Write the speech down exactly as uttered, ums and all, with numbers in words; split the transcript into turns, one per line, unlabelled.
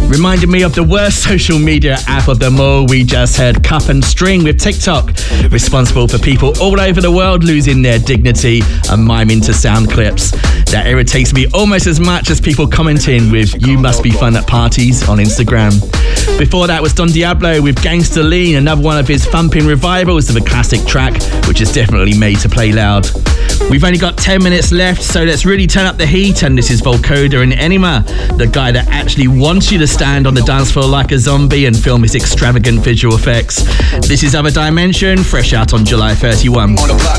Reminded me of the worst social media app of them all. We just heard Cup and String with TikTok, responsible for people all over the world losing their dignity and miming to sound clips. That irritates me almost as much as people commenting with "You must be fun at parties" on Instagram. Before that was Don Diablo with Gangsta Lean, another one of his thumping revivals of a classic track, which is definitely made to play loud. We've only got ten minutes left, so let's really turn up the heat, and this is Volcoda and Enima, the guy that actually wants you to stand on the dance floor like a zombie and film his extravagant visual effects. This is Other Dimension, fresh out on July thirty-first.